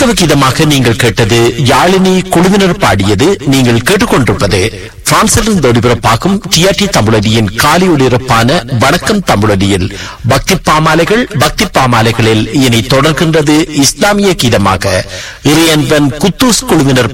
கிறிஸ்தவ கீதமாக நீங்கள் கேட்டது யாழினி குழுவினர் பாடியது. நீங்கள் கேட்டுக்கொண்டிருப்பது பிரான்சிலிருந்து ஒளிபரப்பாகும் டிஆர்டி தமிழொலியின் காலை ஒளிபரப்பான வணக்கம் தமிழொலியில் பக்தி பாமாலைகளில் இனி தொடர்கின்றது இஸ்லாமிய கீதமாக இறையன்பன் குத்தூஸ் குழுவினர்